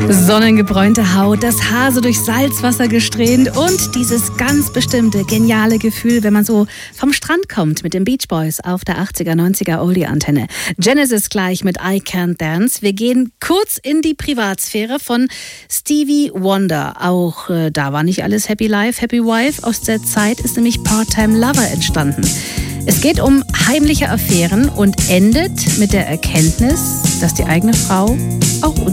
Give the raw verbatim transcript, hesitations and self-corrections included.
Sonnengebräunte Haut, das Haar so durch Salzwasser gesträhnt und dieses ganz bestimmte, geniale Gefühl, wenn man so vom Strand kommt mit den Beach Boys auf der achtziger, neunziger Oldie-Antenne. Genesis gleich mit I Can't Dance. Wir gehen kurz in die Privatsphäre von Stevie Wonder. Auch äh, da war nicht alles Happy Life, Happy Wife. Aus der Zeit ist nämlich Part-Time Lover entstanden. Es geht um heimliche Affären und endet mit der Erkenntnis, dass die eigene Frau auch